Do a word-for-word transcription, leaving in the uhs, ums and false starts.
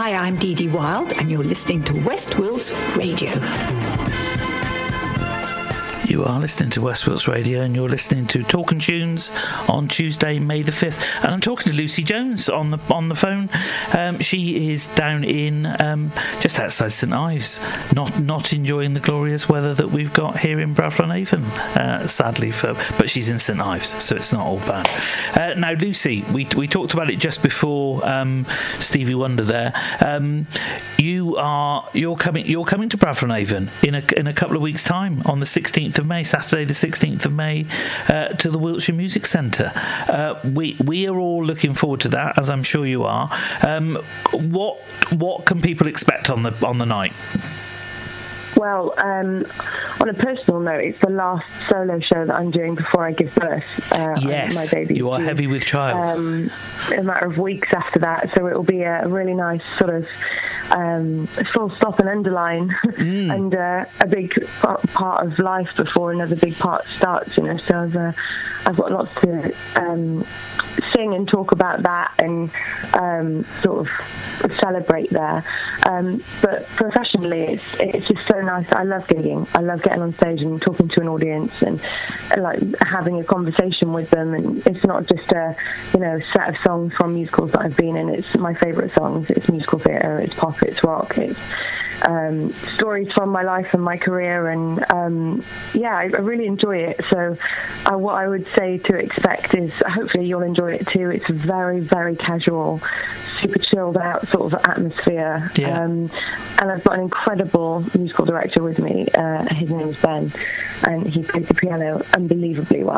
Hi, I'm Dee Dee Wild, and you're listening to West Wills Radio. You are listening to West Wilts Radio, and you're listening to Talking Tunes on Tuesday, May the fifth. And I'm talking to Lucy Jones on the on the phone. Um, she is down in um, just outside St Ives, not not enjoying the glorious weather that we've got here in Bradford-on-Avon, uh, sadly for. But she's in St Ives, so it's not all bad. Uh, now, Lucy, we we talked about it just before um, Stevie Wonder. There, um, you are you're coming you're coming to Bradford-on-Avon in a in a couple of weeks' time on the sixteenth of May, Saturday the sixteenth of May, uh, to the Wiltshire Music Centre. Uh, we we are all looking forward to that, as I'm sure you are. Um, what what can people expect on the on the night? Well, um, on a personal note, it's the last solo show that I'm doing before I give birth. Uh, yes, my baby. You are due, heavy with child. Um, a matter of weeks after that, so it will be a really nice sort of um, full stop and underline, mm. and uh, a big part of life before another big part starts. You know, so I've uh, I've got lots to um, sing and talk about that, and um, sort of celebrate there. Um, but professionally, it's it's just so nice. I love gigging. I love getting on stage and talking to an audience and, and like having a conversation with them. And it's not just a you know set of songs from musicals that I've been in. It's my favourite songs. It's musical theatre. It's pop. It's rock. It's um, stories from my life and my career. And um, yeah, I, I really enjoy it. So uh, what I would say to expect is hopefully you'll enjoy it too. It's very very casual, super chilled out sort of atmosphere. Yeah. Um, and I've got an incredible musical director with me. Uh, his name is Ben, and he plays the piano unbelievably well.